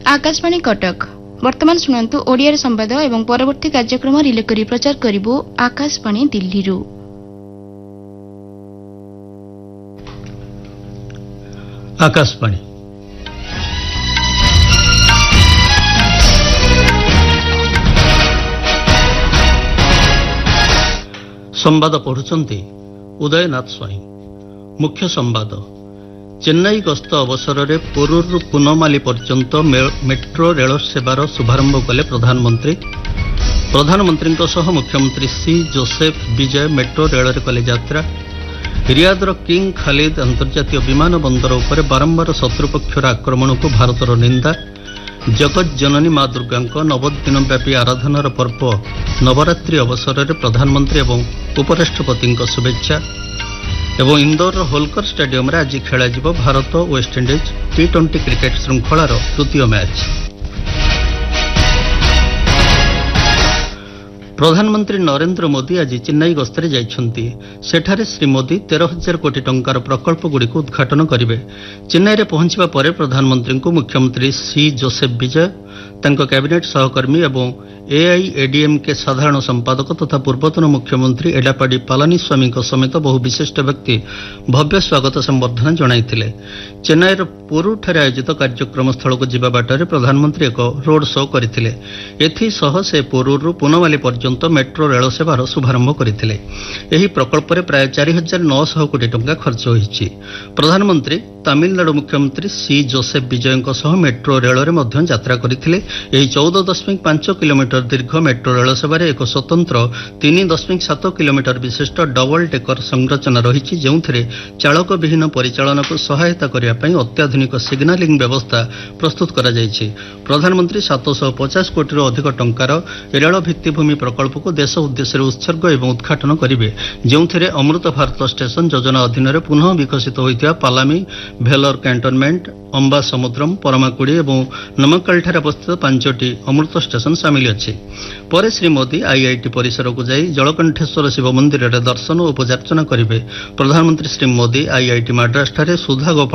आकाशवाणी कटक वर्तमान शुणु ओडिया संवाद एवं परवर्ती कार्यक्रम रिले करी प्रचार करिबु आकाशवाणी दिल्ली रु। आकाशवाणी संवाद पढ़ुचंती उदयनाथ स्वाई। मुख्य संवाद चेन्नई गस्त अवसर में पोरूर पूनमाली पर्यंत मेट्रो रेल सेवार शुभारंभ कले प्रधानमंत्री मुख्यमंत्री सी जोसेफ विजय मेट्रो रेल कले यात्रा। रियादर किंग खालिद अंतर्जातीय विमान बंदर उपर बारंबार शत्रुपक्षर आक्रमण को भारतर निंदा। जगत जननी मां दुर्गा नवदिनव्यापी आराधनार पर्व नवरात्रि अवसर में प्रधानमंत्री एवं उपराष्ट्रपति शुभेच्छा। एवं इंदौर होलकर स्टेडियम आज खेल भारत वेस्टइंडिज T20 क्रिकेट श्रृंखलार तृतीय मैच। प्रधानमंत्री नरेंद्र मोदी आज चेन्नई गस्तरे जाइछन्ति। सेठारे श्री मोदी 13,000 कोटी टंकार प्रकल्प गुड़िक उद्घाटन करिवे। चेन्नई रे पहुंचबा परे प्रधानमंत्री को मुख्यमंत्री सी जोसेफ विजय तांको कैबिनेट सहकर्मी एवं AIADMK साधारण संपादक तथा पूर्वतन मुख्यमंत्री एडापाडी पलानीस्वामी समेत बहु विशिष्ट व्यक्ति भव्य स्वागत संबर्धना जणाइथिले। चेन्नईर पोरूठारे आयोजित कार्यक्रम स्थल को जिबा बाटरे प्रधानमंत्री एक रोड शो करथिले। एथिसह से पोरूरु पूनमाली पर्यंत मेट्रो रेल सेवार शुभारंभ करथिले। एही प्रकल्प रे प्राय 4,900 कोटी टंका खर्च होईछि। प्रधानमंत्री तमिलनाडु मुख्यमंत्री सी जोसेफ विजय सह मेट्रो रेल रे मध्य यात्रा करथिले। एही 14.5 किलोमीटर दीर्घ मेट्रो रेल सेवार एक स्वतंत्र 3.7 किलोमीटर विशिष्ट डबल डेकर संरचना रही जो चालक विहीन परिचालन को सहायता करने अत्याधुनिक सिग्नालिंग व्यवस्था प्रस्तुत करा जायछि। प्रधानमंत्री 750 कोटी अधिक टंकार रेल भित्तिभूमि प्रकल्प को देश उद्देश्य उत्सर्ग एवं उद्घाटन करेंगे जो अमृत भारत स्टेशन योजना अधीन पुनः विकसित होता पालामी भेलोर कैंटोनमेंट अंबा समुद्रम परमाकुड़ी और नमक्कल अवस्थित 5टी अमृत स्टेशन सामिल अच्छी। पर श्री मोदी IIT परिसर को जाई जलकंठेश्वर शिव मंदिर में दर्शन और पूजार्चना करेंगे। प्रधानमंत्री श्री मोदी IIT माड्रास सुधा